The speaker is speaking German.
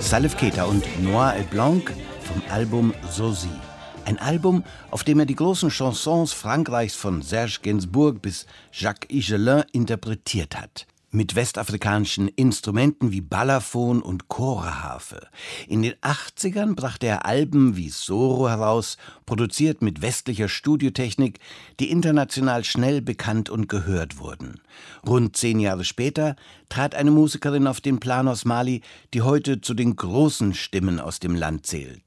Salif Keita und Noir et Blanc vom Album Sosie. Ein Album, auf dem er die großen Chansons Frankreichs von Serge Gainsbourg bis Jacques Higelin interpretiert hat. Mit westafrikanischen Instrumenten wie Balafon und Choraharfe. In den 80ern brachte er Alben wie Soro heraus, produziert mit westlicher Studiotechnik, die international schnell bekannt und gehört wurden. Rund 10 Jahre später trat eine Musikerin auf den Plan aus Mali, die heute zu den großen Stimmen aus dem Land zählt.